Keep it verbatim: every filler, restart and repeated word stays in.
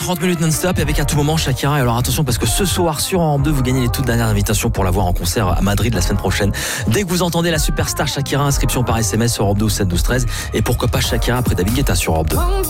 trente minutes non-stop avec à tout moment Shakira. Et alors attention parce que ce soir sur Europe deux, vous gagnez les toutes dernières invitations pour la voir en concert à Madrid la semaine prochaine. Dès que vous entendez la superstar Shakira, inscription par S M S sur Europe deux ou sept douze treize. Et pourquoi pas Shakira après David Guetta sur Europe deux.